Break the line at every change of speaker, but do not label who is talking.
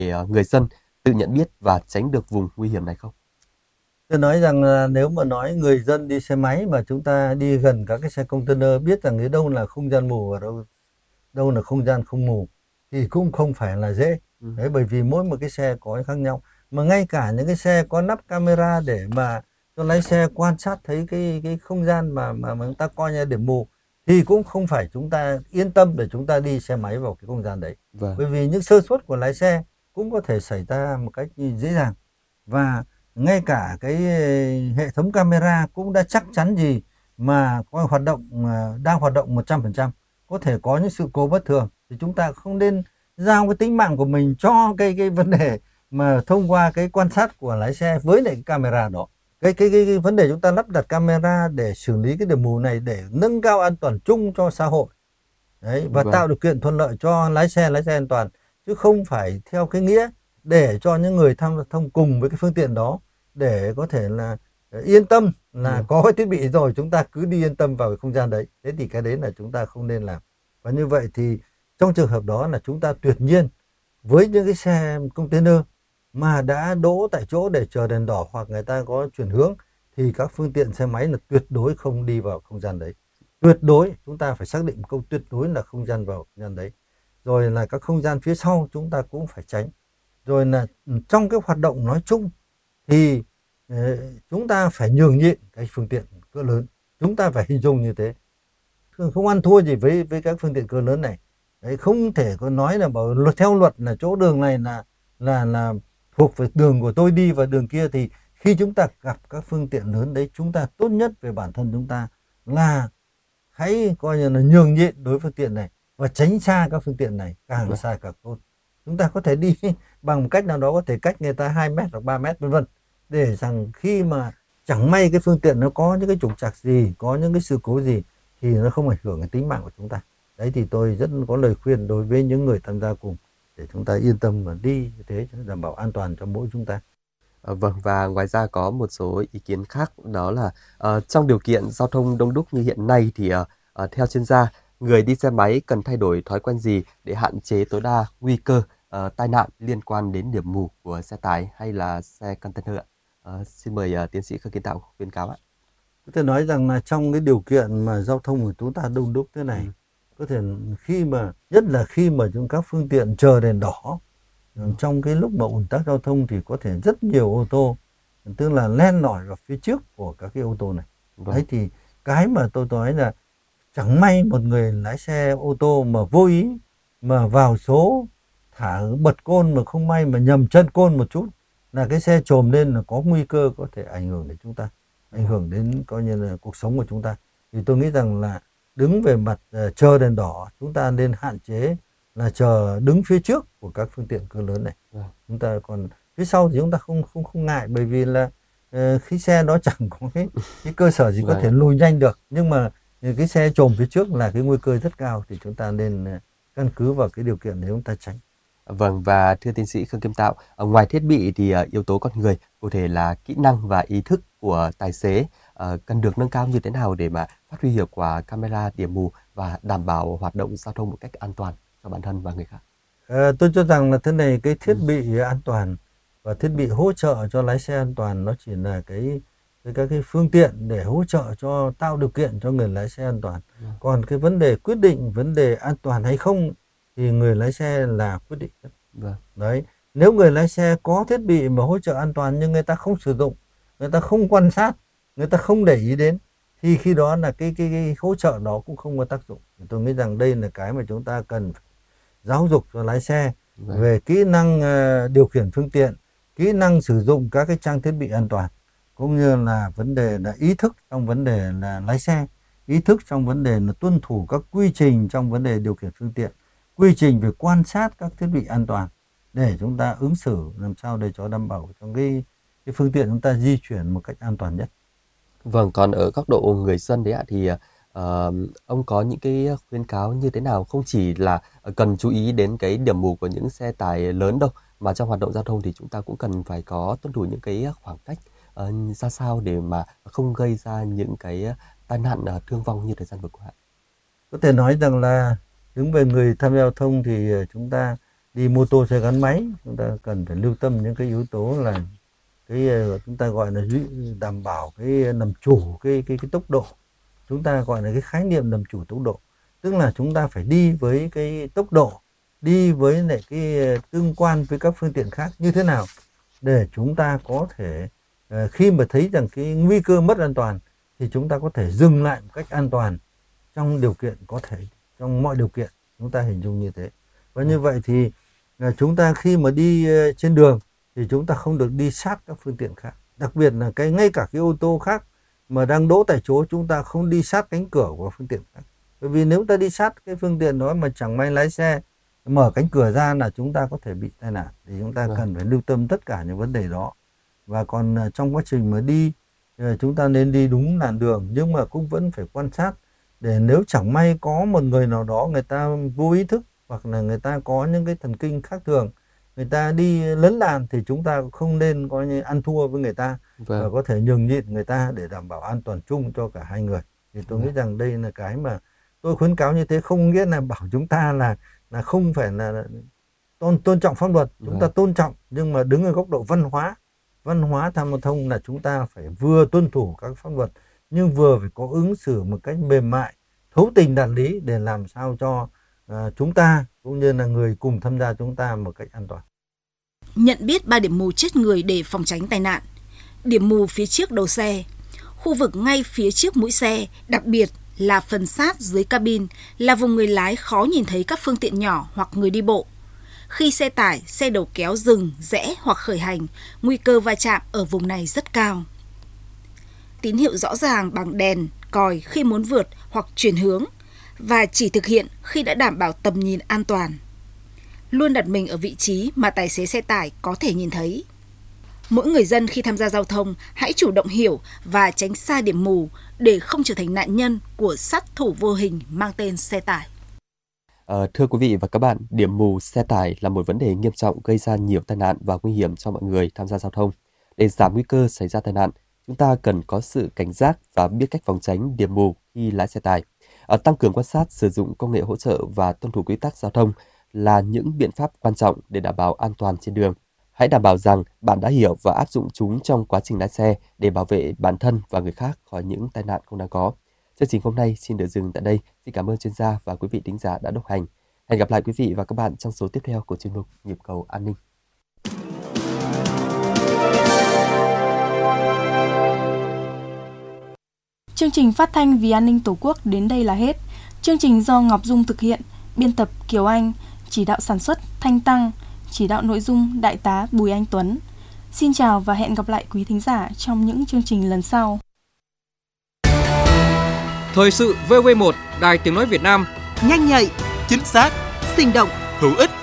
người dân tự nhận biết và tránh được vùng nguy hiểm này không?
Tôi nói rằng là nếu mà nói người dân đi xe máy mà chúng ta đi gần các cái xe container, biết rằng cái đâu là không gian mù và đâu đâu là không gian không mù, thì cũng không phải là dễ.
Ừm,
Đấy, bởi vì mỗi một cái xe có cái khác nhau. Mà ngay cả những cái xe có nắp camera để mà cho lái xe quan sát thấy cái không gian mà chúng ta coi như là điểm mù, thì cũng không phải chúng ta yên tâm để chúng ta đi xe máy vào cái không gian đấy.
vâng,
Bởi vì những sơ suất của lái xe cũng có thể xảy ra một cách dễ dàng. Và ngay cả cái hệ thống camera cũng đã chắc chắn gì mà có hoạt động, đang hoạt động 100%, có thể có những sự cố bất thường, thì chúng ta không nên giao cái tính mạng của mình cho cái vấn đề mà thông qua cái quan sát của lái xe với lại cái camera đó. Cái vấn đề chúng ta lắp đặt camera để xử lý cái điểm mù này để nâng cao an toàn chung cho xã hội. Đấy, và
vâng,
tạo điều kiện thuận lợi cho lái xe an toàn, chứ không phải theo cái nghĩa để cho những người tham gia thông cùng với cái phương tiện đó để có thể là yên tâm là
vâng,
có cái thiết bị rồi chúng ta cứ đi yên tâm vào cái không gian đấy. Thế thì cái đấy là chúng ta không nên làm. Và như vậy thì trong trường hợp đó là chúng ta tuyệt nhiên với những cái xe container mà đã đỗ tại chỗ để chờ đèn đỏ hoặc người ta có chuyển hướng, thì các phương tiện xe máy là tuyệt đối không đi vào không gian đấy. Tuyệt đối, chúng ta phải xác định một câu tuyệt đối là không gian vào không gian đấy. Rồi là các không gian phía sau chúng ta cũng phải tránh. Rồi là trong cái hoạt động nói chung thì chúng ta phải nhường nhịn cái phương tiện cỡ lớn. Chúng ta phải hình dung như thế, không ăn thua gì với các phương tiện cỡ lớn này. Đấy, không thể có nói là bảo luật, theo luật là chỗ đường này là thuộc về đường của tôi đi và đường kia. Thì khi chúng ta gặp các phương tiện lớn đấy, chúng ta tốt nhất về bản thân chúng ta là hãy coi như là nhường nhịn đối với phương tiện này và tránh xa các phương tiện này, càng
vâng.
xa càng tốt. Chúng ta có thể đi bằng một cách nào đó, có thể cách người ta 2 mét hoặc 3 mét vân vân, để rằng khi mà chẳng may cái phương tiện nó có những cái trục trặc gì, có những cái sự cố gì, thì nó không ảnh hưởng đến tính mạng của chúng ta. Đấy thì tôi rất có lời khuyên đối với những người tham gia cùng, để chúng ta yên tâm mà đi như thế cho đảm bảo an toàn cho mỗi chúng ta.
Vâng, và ngoài ra có một số ý kiến khác, đó là trong điều kiện giao thông đông đúc như hiện nay thì theo chuyên gia, người đi xe máy cần thay đổi thói quen gì để hạn chế tối đa nguy cơ tai nạn liên quan đến điểm mù của xe tải hay là xe container ạ? Xin mời tiến sĩ Khương Kiến Tạo khuyến cáo ạ.
Có thể nói rằng là trong cái điều kiện mà giao thông của chúng ta đông đúc thế này,
Ừ,
có thể khi mà, nhất là khi mà chúng các phương tiện chờ đèn đỏ,
vâng,
trong cái lúc mà ùn tắc giao thông thì có thể rất nhiều ô tô tức là len lỏi vào phía trước của các cái ô tô này.
vâng,
Đấy thì cái mà tôi nói là chẳng may một người lái xe ô tô mà vô ý mà vào số, thả bật côn mà không may mà nhầm chân côn một chút, là cái xe chồm lên là có nguy cơ có thể ảnh hưởng đến chúng ta, ảnh
vâng,
hưởng đến coi như là cuộc sống của chúng ta. Thì tôi nghĩ rằng là đứng về mặt chờ đèn đỏ, chúng ta nên hạn chế là chờ đứng phía trước của các phương tiện cỡ lớn này.
vâng,
Chúng ta còn phía sau thì chúng ta không không không ngại, bởi vì là khi xe nó chẳng có cái cơ sở gì có
vâng.
thể lùi nhanh được. Nhưng mà cái xe chồm phía trước là cái nguy cơ rất cao, thì chúng ta nên căn cứ vào cái điều kiện để chúng ta tránh.
Vâng, và thưa tiến sĩ Khương Kim Tạo, ngoài thiết bị thì yếu tố con người, cụ thể là kỹ năng và ý thức của tài xế cần được nâng cao như thế nào để mà phát huy hiệu quả camera điểm mù và đảm bảo hoạt động giao thông một cách an toàn cho bản thân và người khác?
Tôi cho rằng là thế này, cái thiết
Ừ,
bị an toàn và thiết bị hỗ trợ cho lái xe an toàn nó chỉ là các cái phương tiện để hỗ trợ cho, tạo điều kiện cho người lái xe an toàn.
vâng,
Còn cái vấn đề quyết định vấn đề an toàn hay không thì người lái xe là quyết định.
vâng,
Đấy, nếu người lái xe có thiết bị mà hỗ trợ an toàn nhưng người ta không sử dụng, người ta không quan sát, người ta không để ý đến, thì khi đó là cái hỗ trợ đó cũng không có tác dụng. Tôi nghĩ rằng đây là cái mà chúng ta cần giáo dục cho lái xe
vâng,
về kỹ năng điều khiển phương tiện, kỹ năng sử dụng các cái trang thiết bị an toàn, cũng như là vấn đề là ý thức trong vấn đề là lái xe, ý thức trong vấn đề là tuân thủ các quy trình trong vấn đề điều khiển phương tiện, quy trình về quan sát các thiết bị an toàn, để chúng ta ứng xử làm sao để cho đảm bảo trong cái phương tiện chúng ta di chuyển một cách an toàn nhất.
Vâng, còn ở góc độ người dân đấy ạ thì ông có những cái khuyến cáo như thế nào, không chỉ là cần chú ý đến cái điểm mù của những xe tải lớn đâu, mà trong hoạt động giao thông thì chúng ta cũng cần phải có tuân thủ những cái khoảng cách ra sao để mà không gây ra những cái tai nạn thương vong như thời gian vừa qua.
Có thể nói rằng là đứng về người tham gia giao thông thì chúng ta đi mô tô xe gắn máy, chúng ta cần phải lưu tâm những cái yếu tố là cái chúng ta gọi là đảm bảo cái làm chủ cái tốc độ. Chúng ta gọi là cái khái niệm làm chủ tốc độ, tức là chúng ta phải đi với cái tốc độ, đi với lại cái tương quan với các phương tiện khác như thế nào để chúng ta có thể khi mà thấy rằng cái nguy cơ mất an toàn thì chúng ta có thể dừng lại một cách an toàn trong điều kiện có thể, trong mọi điều kiện, chúng ta hình dung như thế. Và như vậy thì chúng ta khi mà đi trên đường thì chúng ta không được đi sát các phương tiện khác, đặc biệt là ngay cả cái ô tô khác mà đang đỗ tại chỗ, chúng ta không đi sát cánh cửa của phương tiện khác. Bởi vì nếu ta đi sát cái phương tiện đó mà chẳng may lái xe mở cánh cửa ra là chúng ta có thể bị tai nạn, thì chúng ta cần phải lưu tâm tất cả những vấn đề đó. Và còn trong quá trình mà đi, chúng ta nên đi đúng làn đường, nhưng mà cũng vẫn phải quan sát để nếu chẳng may có một người nào đó người ta vô ý thức hoặc là người ta có những cái thần kinh khác thường, người ta đi lấn làn thì chúng ta không nên coi như ăn thua với người ta và có thể nhường nhịn người ta để đảm bảo an toàn chung cho cả hai người. Thì tôi nghĩ rằng đây là cái mà tôi khuyến cáo như thế, không nghĩa là bảo chúng ta là không phải là tôn trọng pháp luật, chúng ta tôn trọng, nhưng mà đứng ở góc độ văn hóa tham gia giao thông là chúng ta phải vừa tuân thủ các pháp luật nhưng vừa phải có ứng xử một cách mềm mại, thấu tình đạt lý để làm sao cho chúng ta cũng như là người cùng tham gia chúng ta một cách an toàn.
Nhận biết 3 điểm mù chết người để phòng tránh tai nạn. Điểm mù phía trước đầu xe, khu vực ngay phía trước mũi xe, đặc biệt là phần sát dưới cabin là vùng người lái khó nhìn thấy các phương tiện nhỏ hoặc người đi bộ. Khi xe tải, xe đầu kéo dừng, rẽ hoặc khởi hành, nguy cơ va chạm ở vùng này rất cao. Tín hiệu rõ ràng bằng đèn, còi khi muốn vượt hoặc chuyển hướng và chỉ thực hiện khi đã đảm bảo tầm nhìn an toàn. Luôn đặt mình ở vị trí mà tài xế xe tải có thể nhìn thấy. Mỗi người dân khi tham gia giao thông hãy chủ động hiểu và tránh xa điểm mù để không trở thành nạn nhân của sát thủ vô hình mang tên xe tải.
Thưa quý vị và các bạn, điểm mù xe tải là một vấn đề nghiêm trọng gây ra nhiều tai nạn và nguy hiểm cho mọi người tham gia giao thông. Để giảm nguy cơ xảy ra tai nạn, chúng ta cần có sự cảnh giác và biết cách phòng tránh điểm mù khi lái xe tải. Tăng cường quan sát, sử dụng công nghệ hỗ trợ và tuân thủ quy tắc giao thông là những biện pháp quan trọng để đảm bảo an toàn trên đường. Hãy đảm bảo rằng bạn đã hiểu và áp dụng chúng trong quá trình lái xe để bảo vệ bản thân và người khác khỏi những tai nạn không đáng có. Chương trình hôm nay xin được dừng tại đây. Xin cảm ơn chuyên gia và quý vị thính giả đã đồng hành. Hẹn gặp lại quý vị và các bạn trong số tiếp theo của chuyên mục Nhịp cầu an ninh.
Chương trình phát thanh vì an ninh Tổ quốc đến đây là hết. Chương trình do Ngọc Dung thực hiện, biên tập Kiều Anh, chỉ đạo sản xuất Thanh Tăng, chỉ đạo nội dung Đại tá Bùi Anh Tuấn. Xin chào và hẹn gặp lại quý thính giả trong những chương trình lần sau.
Thời sự VV1, Đài Tiếng nói Việt Nam,
nhanh nhạy,
chính xác,
sinh động,
hữu ích.